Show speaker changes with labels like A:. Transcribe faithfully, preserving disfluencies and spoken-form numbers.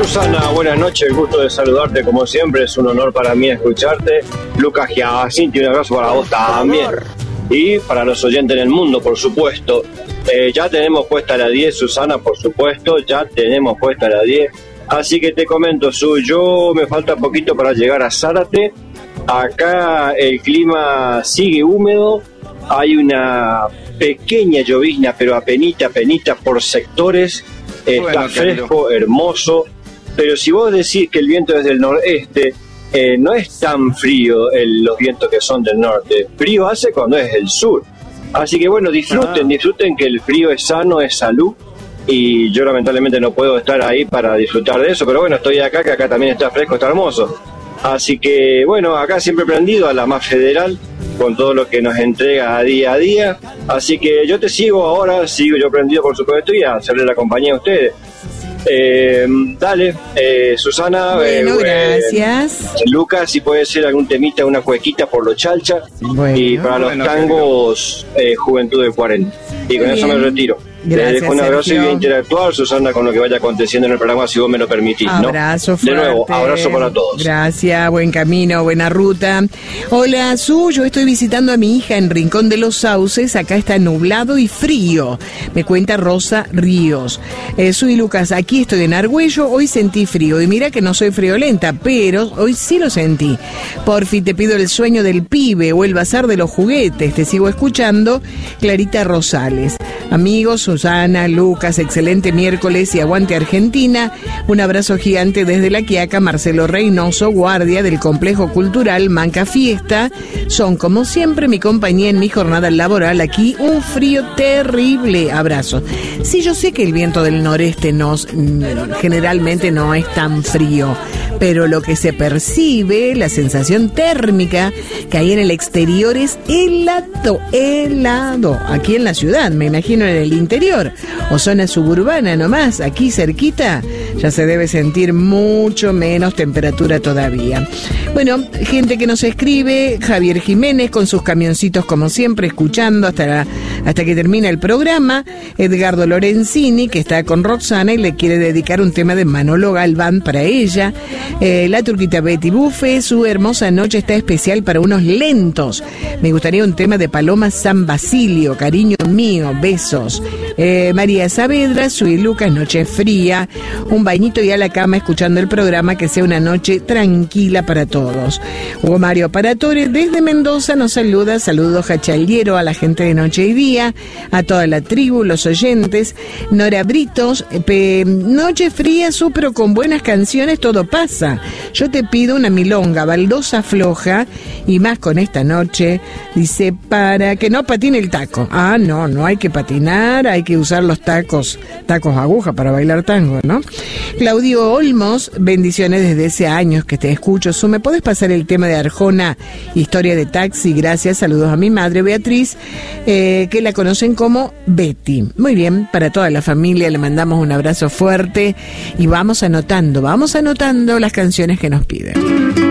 A: Susana, buenas noches, el gusto de saludarte como siempre, es un honor para mí escucharte. Lucas Giacinti, un abrazo para vos también. Y para los oyentes en el mundo, por supuesto. Eh, ya tenemos puesta la diez, Susana, por supuesto, ya tenemos puesta la diez. Así que te comento, Su, yo me falta poquito para llegar a Zárate. Acá el clima sigue húmedo, hay una pequeña llovizna, pero apenita, apenita por sectores. Está bueno, fresco, hermoso, pero si vos decís que el viento es del noreste, eh, no es tan frío el, los vientos que son del norte. Frío hace cuando es del sur. Así que bueno, disfruten, ah. disfruten que el frío es sano, es salud. Y yo lamentablemente no puedo estar ahí para disfrutar de eso, pero bueno, estoy acá, que acá también está fresco, está hermoso. Así que bueno, acá siempre prendido a la más federal, con todo lo que nos entrega a día a día. Así que yo te sigo ahora, sigo yo prendido por supuesto y a hacerle la compañía a ustedes. Eh, dale, eh, Susana.
B: Bueno,
A: eh,
B: gracias.
A: Eh, Lucas, si puede ser algún temita, una cuequita por los chalcha.
B: Bueno,
A: y para los
B: bueno,
A: tangos, eh, Juventud del cuarenta. Y con
B: Muy
A: eso
B: bien.
A: me retiro.
B: Gracias,
A: Te dejo un abrazo
B: Sergio.
A: y voy a interactuar, Susana, con lo que vaya aconteciendo en el programa, si vos me lo permitís, ¿no?
B: Abrazo fuerte.
A: De nuevo, abrazo para todos.
B: Gracias, buen camino, buena ruta. Hola, Su, yo estoy visitando a mi hija en Rincón de los Sauces. Acá está nublado y frío. Me cuenta Rosa Ríos. Eh, Su y Lucas, aquí estoy en Argüello. Hoy sentí frío. Y mira que no soy friolenta, pero hoy sí lo sentí. Porfi, te pido el sueño del pibe o el bazar de los juguetes. Te sigo escuchando. Clarita Rosales. Amigos, Susana, Lucas, excelente miércoles y aguante Argentina. Un abrazo gigante desde La Quiaca, Marcelo Reynoso, guardia del Complejo Cultural Manca Fiesta. Son como siempre mi compañía en mi jornada laboral aquí. Un frío terrible. Abrazo. Sí, yo sé que el viento del noreste nos, generalmente no es tan frío, pero lo que se percibe, la sensación térmica que hay en el exterior es helado, helado. Aquí en la ciudad, me imagino en el interior o zona suburbana nomás, aquí cerquita ya se debe sentir mucho menos temperatura todavía. Bueno, gente que nos escribe, Javier Jiménez con sus camioncitos como siempre escuchando hasta la, hasta que termina el programa. Edgardo Lorenzini, que está con Roxana y le quiere dedicar un tema de Manolo Galván para ella. Eh, la turquita Betty Buffet, su hermosa noche está especial para unos lentos. Me gustaría un tema de Paloma San Basilio, cariño mío, besos. Eh, María Saavedra, su y Lucas, noche fría, un bañito y a la cama escuchando el programa, que sea una noche tranquila para todos. Hugo Mario Paratore desde Mendoza nos saluda, saludos Jachaliero, a la gente de Noche y Día, a toda la tribu, los oyentes. Nora Britos, pe, noche fría, su, pero con buenas canciones todo pasa. Yo te pido una milonga, baldosa floja, y más con esta noche, dice, para que no patine el taco. Ah, no, no hay que patinar, hay que usar los tacos, tacos aguja para bailar tango, ¿no? Claudio Olmos, bendiciones desde hace años que te escucho. Su, ¿me podés pasar el tema de Arjona, Historia de Taxi? Gracias, saludos a mi madre Beatriz, eh, que la conocen como Betty. Muy bien, para toda la familia le mandamos un abrazo fuerte y vamos anotando, vamos anotando las canciones que nos piden.